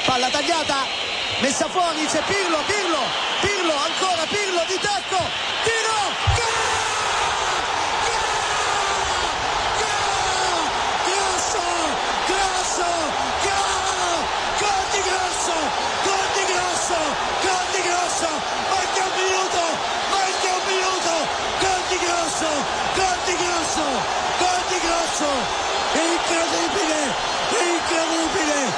palla tagliata, messa fuori, c'è Pirlo, ancora Pirlo di tacco, tiro, incredibile.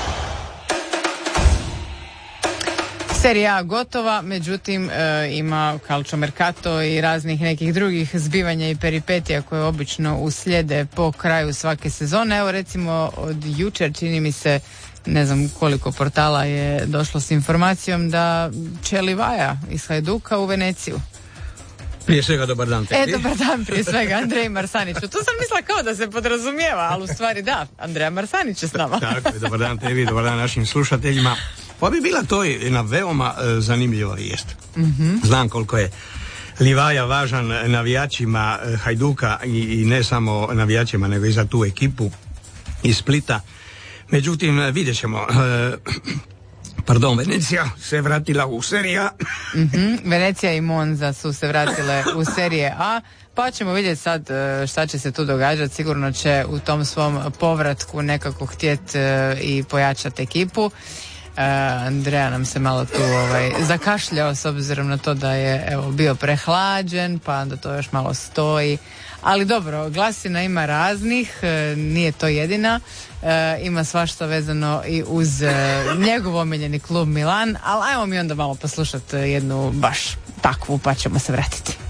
Serija A gotova, međutim ima calciomercato i raznih nekih drugih zbivanja i peripetija koje obično uslijede po kraju svake sezone. Evo recimo od jučer čini mi se, ne znam koliko portala je došlo s informacijom da će Livaja iz Hajduka u Veneciju. Prije svega dobar dan tebi. Dobar dan prije svega Andreji Marsaniću. Tu sam mislila kao da se podrazumijeva, ali u stvari da, Andreja Marsanić je s nama. Tako je, dobar dan tebi, dobar dan našim slušateljima. Pa bi bila to jedna veoma zanimljiva vijest. Znam koliko je Livaja važan navijačima Hajduka i ne samo navijačima, nego i za tu ekipu iz Splita. Međutim, vidjet ćemo. Venecija se vratila u Serie A. Venecija i Monza su se vratile u Serie A, pa ćemo vidjeti sad šta će se tu događati. Sigurno će u tom svom povratku nekako htjeti i pojačati ekipu. Andreja nam se malo tu zakašljao s obzirom na to da je bio prehlađen, pa onda to još malo stoji. Ali dobro, glasina ima raznih, nije to jedina, ima svašta vezano i uz njegov omiljeni klub Milan, ali ajmo mi onda malo poslušati jednu baš takvu, pa ćemo se vratiti.